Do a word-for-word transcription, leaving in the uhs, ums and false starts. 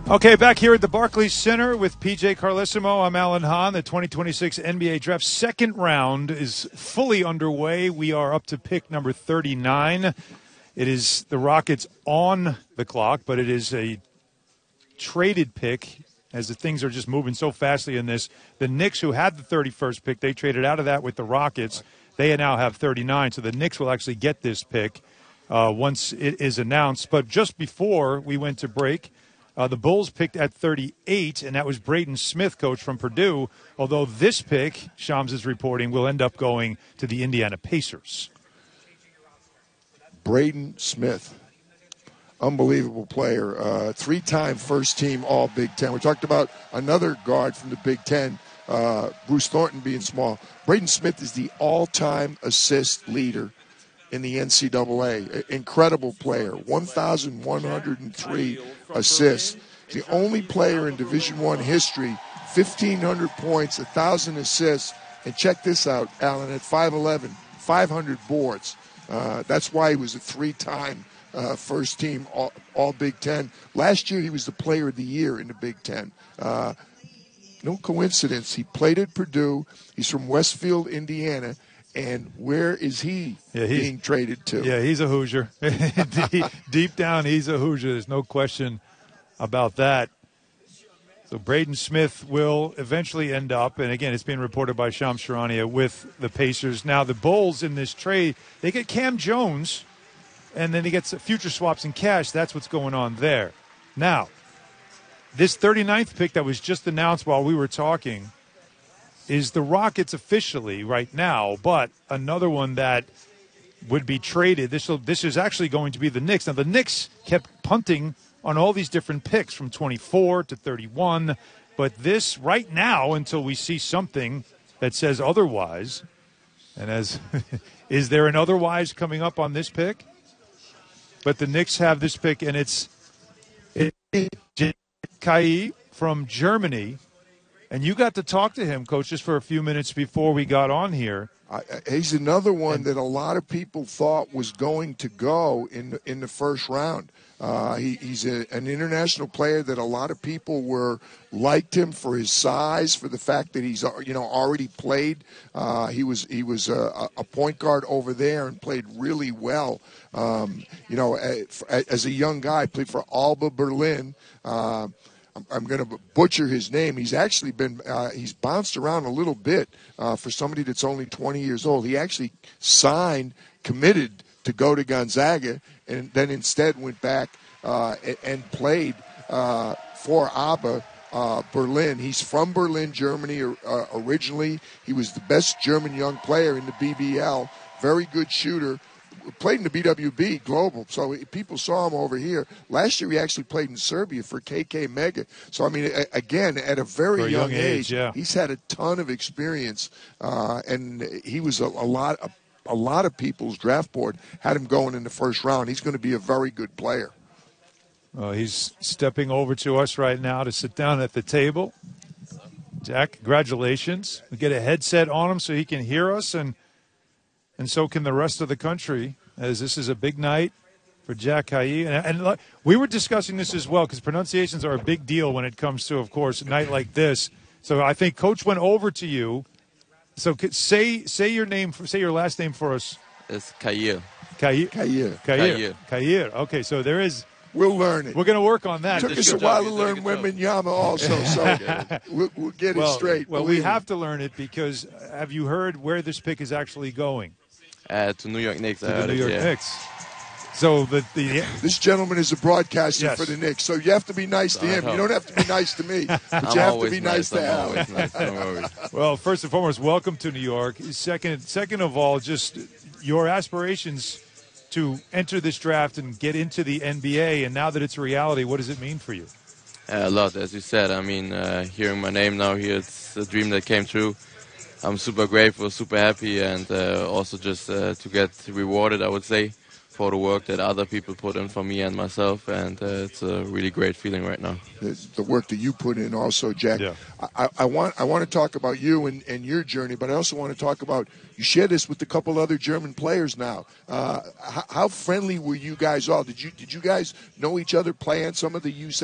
Okay, back here at the Barclays Center with P J Carlesimo. I'm Alan Hahn. The twenty twenty-six N B A Draft second round is fully underway. We are up to pick number thirty-nine. It is the Rockets on the clock, but it is a traded pick as the things are just moving so fastly in this. The Knicks, who had the thirty-first pick, they traded out of that with the Rockets. They now have thirty-nine, so the Knicks will actually get this pick uh, once it is announced. But just before we went to break, Uh, the Bulls picked at thirty-eight, and that was Braden Smith, coach from Purdue, although this pick, Shams is reporting, will end up going to the Indiana Pacers. Braden Smith, unbelievable player, uh, three-time first-team All-Big Ten. We talked about another guard from the Big Ten, uh, Bruce Thornton being small. Braden Smith is the all-time assist leader in the N C double A. Incredible player, one thousand one hundred three assists. The only player in Division One history, fifteen hundred points, one thousand assists, and check this out, Alan, at five eleven, five hundred boards. Uh, that's why he was a three-time uh, first-team all, all Big Ten. Last year he was the player of the year in the Big Ten. Uh, no coincidence. He played at Purdue. He's from Westfield, Indiana. And where is he yeah, being traded to? Yeah, he's a Hoosier. deep, deep down, he's a Hoosier. There's no question about that. So Braden Smith will eventually end up, and again, it's being reported by Shams Charania, with the Pacers. Now, the Bulls in this trade, they get Cam Jones, and then he gets future swaps in cash. That's what's going on there. Now, this thirty-ninth pick that was just announced while we were talking is the Rockets officially right now, but another one that would be traded. This will, this is actually going to be the Knicks. Now, the Knicks kept punting on all these different picks from twenty-four to thirty-one, but this right now, until we see something that says otherwise, and as is there an otherwise coming up on this pick? But the Knicks have this pick, and it's Kai from Germany. And you got to talk to him, Coach, just for a few minutes before we got on here. Uh, he's another one that a lot of people thought was going to go in the, in the first round. Uh, he, he's a, an international player that a lot of people were liked him for his size, for the fact that he's you know already played. Uh, he was he was a, a point guard over there and played really well. Um, you know, as, as a young guy, played for Alba Berlin. Uh, I'm going to butcher his name. He's actually been uh, he's bounced around a little bit uh, for somebody that's only twenty years old. He actually signed, committed to go to Gonzaga, and then instead went back uh, and, and played uh, for Alba uh, Berlin. He's from Berlin, Germany uh, originally. He was the best German young player in the B B L. Very good shooter. Played in the B W B Global, so people saw him over here. Last year, he actually played in Serbia for K K Mega. So, I mean, again, at a very a young, young age, age yeah. he's had a ton of experience, uh, and he was a, a lot. A, a lot of people's draft board had him going in the first round. He's going to be a very good player. Well, he's stepping over to us right now to sit down at the table. Jack, congratulations. We get a headset on him so he can hear us, and and so can the rest of the country, as this is a big night for Jack Kai. And, and we were discussing this as well, because pronunciations are a big deal when it comes to, of course, a night like this. So I think Coach went over to you. So say say your name, say your last name for us. It's Kair. Kair. Kair. Kair. Kair. Okay, so there is. We'll learn it. We're going to work on that. It took us a while to learn Wembanyama also, so we'll, we'll get well, it straight. Well, we have to learn it, because have you heard where this pick is actually going? Uh, to New York Knicks. To the New York yeah. Knicks. So the, the this gentleman is a broadcaster yes. for the Knicks, so you have to be nice to him. You don't have to be nice to me, but I'm you have to be nice, nice to Al. Nice. Well, first and foremost, welcome to New York. Second, second of all, just your aspirations to enter this draft and get into the N B A, and now that it's a reality, what does it mean for you? Uh, a lot, as you said. I mean, uh, hearing my name now here, it's a dream that came true. I'm super grateful, super happy, and uh, also just uh, to get rewarded, I would say, for the work that other people put in for me and myself, and uh, it's a really great feeling right now. The, the work that you put in also, Jack. Yeah. I, I want I want to talk about you and, and your journey, but I also want to talk about, you share this with a couple other German players now. Uh, how, how friendly were you guys all? Did you did you guys know each other playing some of the U